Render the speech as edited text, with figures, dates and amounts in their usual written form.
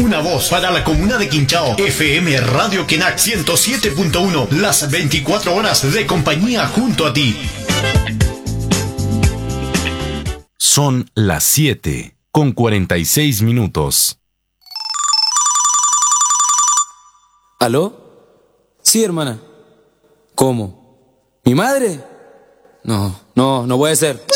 Una voz para la comuna de Quinchao. FM Radio Kenac 107.1. Las 24 horas de compañía junto a ti. Son las 7:46. ¿Aló? Sí, hermana. ¿Cómo? ¿Mi madre? No puede ser.